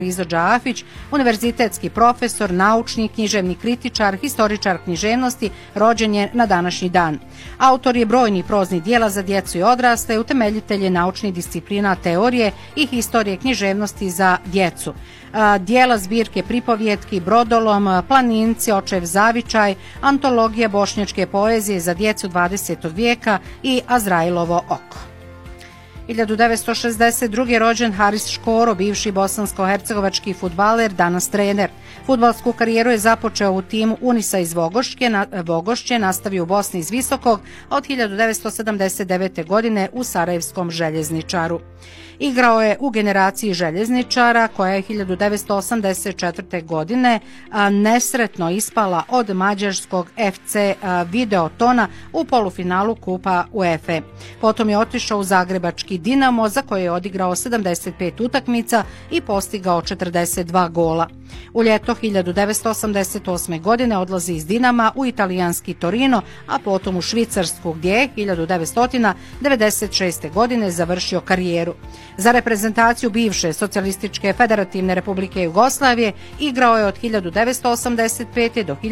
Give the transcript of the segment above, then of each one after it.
Izo Džafić, univerzitetski profesor, naučnik, književni kritičar, historičar književnosti, rođen je na današnji dan. Autor je brojnih proznih dijela za djecu i odrasle, utemeljitelj je naučnih disciplina teorije i historije književnosti za djecu. Dijela zbirke pripovjetki, Brodolom, Planinci, Očev zavičaj, antologija bošnjačke poezije za djecu 20. vijeka i Azrailovo oko. 1962. rođen Haris Škoro, bivši bosansko-hercegovački fudbaler, danas trener. Fudbalsku karijeru je započeo u timu Unisa iz Vogošće, nastavio u Bosni iz Visokog, a od 1979. godine u Sarajevskom željezničaru. Igrao je u generaciji željezničara koja je 1984. godine nesretno ispala od mađarskog FC Videotona u polufinalu Kupa UEFA. Potom je otišao u zagrebački Dinamo za koje je odigrao 75 utakmica i postigao 42 gola. U ljeto 1988. godine odlazi iz Dinama u italijanski Torino, a potom u Švicarsku gdje je 1996. godine završio karijeru. Za reprezentaciju bivše Socijalističke federativne republike Jugoslavije igrao je od 1985. do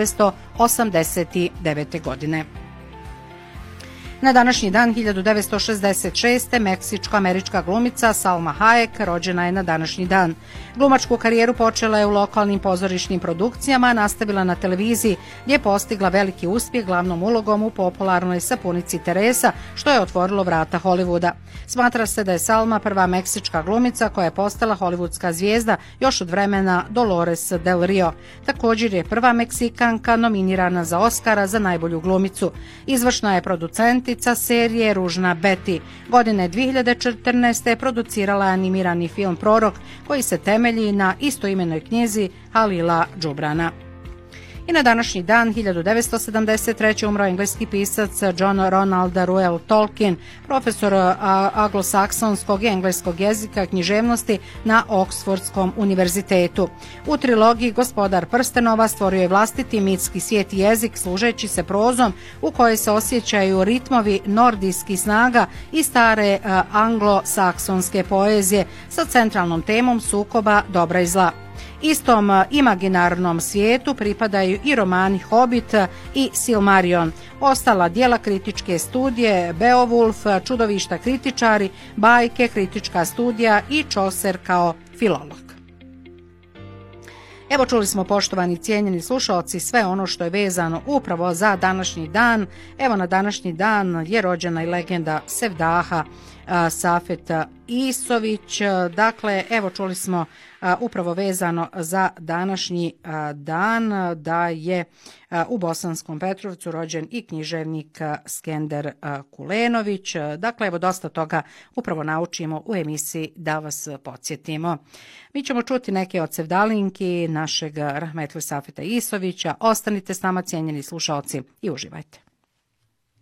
1989. godine. Na današnji dan 1966. meksičko-američka glumica Salma Hayek rođena je na današnji dan. Glumačku karijeru počela je u lokalnim pozorišnim produkcijama, nastavila na televiziji gdje je postigla veliki uspjeh glavnom ulogom u popularnoj sapunici Teresa, što je otvorilo vrata Hollywooda. Smatra se da je Salma prva meksička glumica koja je postala hollywoodska zvijezda još od vremena Dolores del Rio. Također je prva Meksikanka nominirana za Oscara za najbolju glumicu. Izvršna je producentica serije Ružna Betty. Godine 2014. je producirala animirani film Prorok koji se temelji na istoimenoj knjizi Halila Džubrana. I na današnji dan 1973. umro engleski pisac John Ronald Reuel Tolkien, profesor anglosaksonskog i engleskog jezika književnosti na Oksfordskom univerzitetu. U trilogiji Gospodar prstenova stvorio je vlastiti mitski svijet i jezik služeći se prozom u kojoj se osjećaju ritmovi nordijskih snaga i stare anglosaksonske poezije sa centralnom temom sukoba dobra i zla. Istom imaginarnom svijetu pripadaju i romani Hobbit i Silmarion. Ostala dijela kritičke studije Beowulf, Čudovišta kritičari, bajke, kritička studija i Chaucer kao filolog. Evo čuli smo, poštovani cijenjeni slušalci, sve ono što je vezano upravo za današnji dan. Evo na današnji dan je rođena i legenda Sevdaha Safet Isović. Dakle, evo čuli smo upravo vezano za današnji dan da je u Bosanskom Petrovcu rođen i književnik Skender Kulenović. Dakle, evo dosta toga upravo naučimo u emisiji da vas podsjetimo. Mi ćemo čuti neke od sevdalinki našeg rahmetli Safeta Isovića. Ostanite s nama, cijenjeni slušalci, i uživajte.